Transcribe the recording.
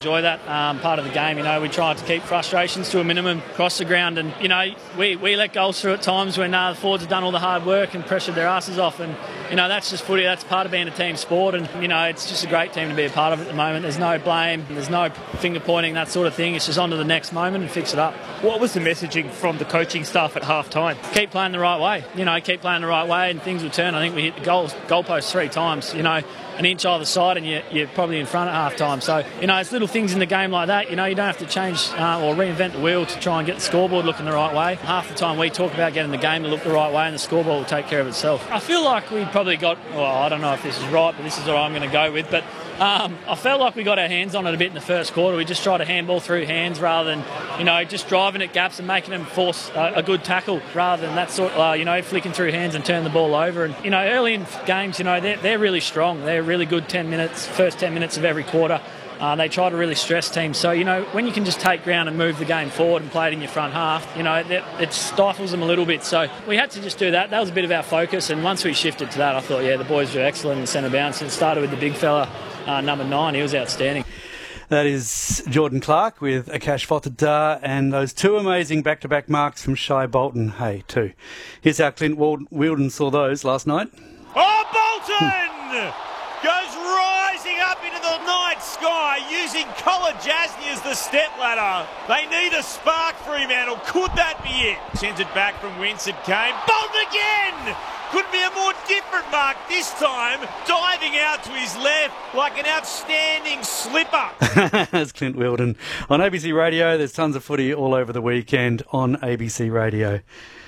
enjoy that part of the game. We try to keep frustrations to a minimum across the ground, and we let goals through at times when the forwards have done all the hard work and pressured their asses off, and that's just footy. That's part of being a team sport, and it's just a great team to be a part of at the moment. There's no blame, there's no finger pointing, that sort of thing. It's just on to the next moment and fix it up. What was the messaging from the coaching staff at half time? Keep playing the right way. Keep playing the right way and things will turn. I think we hit the goalpost 3 times, an inch either side, and you're probably in front at half time. So, it's little things in the game like that. You don't have to change or reinvent the wheel to try and get the scoreboard looking the right way. Half the time we talk about getting the game to look the right way, and the scoreboard will take care of itself. I feel like we probably got, I don't know if this is right, but this is what I'm going to go with, but I felt like we got our hands on it a bit in the first quarter. We just tried to handball through hands rather than, just driving at gaps and making them force a good tackle rather than that sort of, flicking through hands and turn the ball over. And, early in games, they're really strong. They're really good first 10 minutes of every quarter. They try to really stress teams. So, when you can just take ground and move the game forward and play it in your front half, it stifles them a little bit. So we had to just do that. That was a bit of our focus. And once we shifted to that, I thought, the boys were excellent in centre bounce. It started with the big fella, number 9. He was outstanding. That is Jordan Clark with Akash Fotadar and those 2 amazing back-to-back marks from Shai Bolton. Hey, 2. Here's how Clint Wheeldon saw those last night. Oh, Bolton goes rising up into the night sky using Collar Jasny as the stepladder. They need a spark, Fremantle. Could that be it? Sends it back from whence it came. Bolton again! Couldn't be a more different mark this time. Diving out to his left like an outstanding slipper. That's Clint Wheeldon on ABC Radio. There's tons of footy all over the weekend on ABC Radio.